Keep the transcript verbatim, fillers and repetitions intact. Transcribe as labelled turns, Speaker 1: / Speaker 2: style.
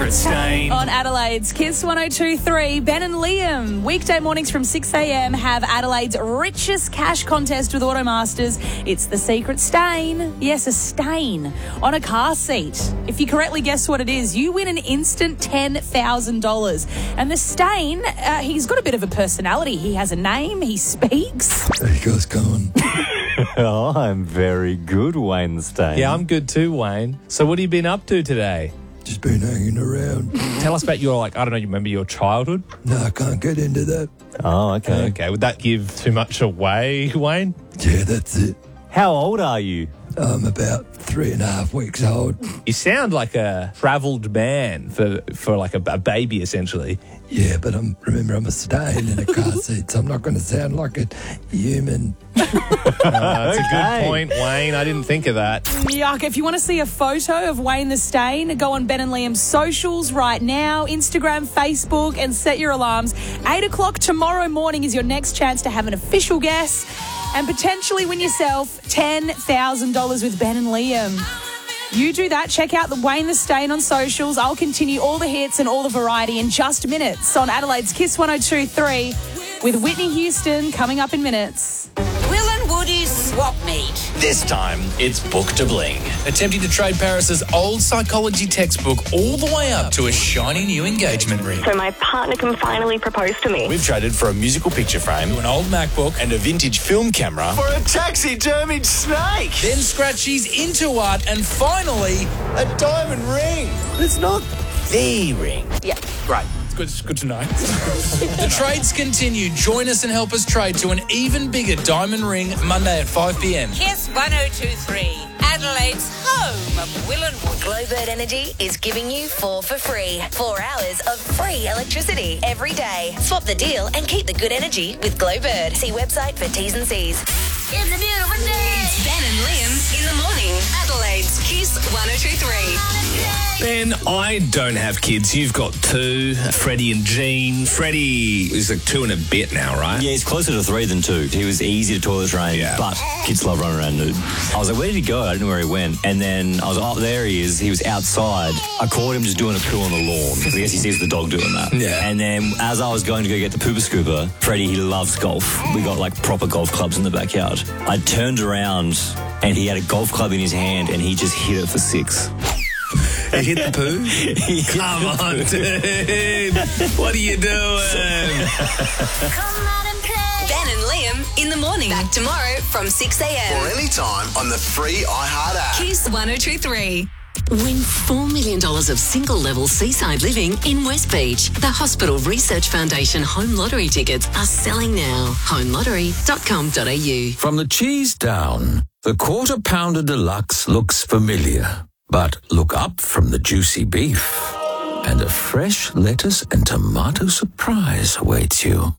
Speaker 1: Secret Stain.
Speaker 2: On Adelaide's Kiss one oh two three, Ben and Liam. Weekday mornings from six a.m. have Adelaide's richest cash contest with Automasters. It's the Secret Stain. Yes, a stain on a car seat. If you correctly guess what it is, you win an instant ten thousand dollars. And the stain, uh, he's got a bit of a personality. He has a name, he speaks.
Speaker 3: How you guys going?
Speaker 1: Oh, I'm very good, Wayne Stain.
Speaker 4: Yeah, I'm good too, Wayne. So what have you been up to today?
Speaker 3: Just been hanging around.
Speaker 4: Tell us about your, like, I don't know, you remember your childhood?
Speaker 3: No, I can't get into that.
Speaker 1: Oh, okay.
Speaker 4: Okay, would that give too much away, Wayne?
Speaker 3: Yeah, that's it.
Speaker 1: How old are you?
Speaker 3: I'm about three and a half weeks old.
Speaker 4: You sound like a travelled man for, for like a, a baby, essentially.
Speaker 3: Yeah, but I'm remember I'm a stain in a car seat, so I'm not going to sound like a human.
Speaker 4: Uh, that's a
Speaker 1: Okay.
Speaker 4: good point, Wayne. I didn't think of that.
Speaker 2: Yuck. If you want to see a photo of Wayne the Stain, go on Ben and Liam's socials right now, Instagram, Facebook, and set your alarms. eight o'clock tomorrow morning is your next chance to have an official guess and potentially win yourself ten thousand dollars with Ben and Liam. You do that. Check out the Wayne the Stain on socials. I'll continue all the hits and all the variety in just minutes on Adelaide's Kiss one oh two three with Whitney Houston coming up in minutes.
Speaker 5: Will and Woody's swap meet.
Speaker 6: This time, it's Book to Bling. Attempting to trade Paris's old psychology textbook all the way up to a shiny new engagement ring.
Speaker 7: So my partner can finally propose to me.
Speaker 6: We've traded for a musical picture frame, an old MacBook, and a vintage film camera for a taxidermied snake. Then Scratchy's into art, and finally, a diamond ring. But it's not the ring.
Speaker 7: Yeah.
Speaker 6: Great. It's good, it's good to know. The trades continue. Join us and help us trade to an even bigger diamond ring Monday at five p.m.
Speaker 5: Kiss one oh two three, Adelaide's home of Will and Woody.
Speaker 8: Glowbird Energy is giving you four for free. Four hours of free electricity every day. Swap the deal and keep the good energy with Glowbird. See website for T's and C's.
Speaker 5: It's a beautiful day.
Speaker 8: It's Ben and Liam in the morning. Adelaide's Kiss one oh two three.
Speaker 9: Ben, I don't have kids. You've got two, Freddie and Jean. Freddie is like two and a bit now, right?
Speaker 10: Yeah, he's closer to three than two. He was easy to toilet train,
Speaker 9: Yeah.
Speaker 10: but kids love running around nude. I was like, where did he go? I didn't know where he went. And then I was like, oh, there he is. He was outside. I caught him just doing a poo on the lawn. I guess he sees the dog doing that.
Speaker 9: Yeah.
Speaker 10: And then as I was going to go get the pooper scooper, Freddie, he loves golf. We got like proper golf clubs in the backyard. I turned around and he had a golf club in his hand and he just hit it for six.
Speaker 9: He hit the poo? Come on, dude. What are you doing?
Speaker 8: Ben and Liam in the morning. Back tomorrow from six a.m.
Speaker 6: Or anytime on the free iHeart app.
Speaker 8: Kiss one oh two three. Win four million dollars of single-level seaside living in West Beach. The Hospital Research Foundation home lottery tickets are selling now. home lottery dot com dot a u.
Speaker 11: From the cheese down, the Quarter Pounder Deluxe looks familiar. But look up from the juicy beef, and a fresh lettuce and tomato surprise awaits you.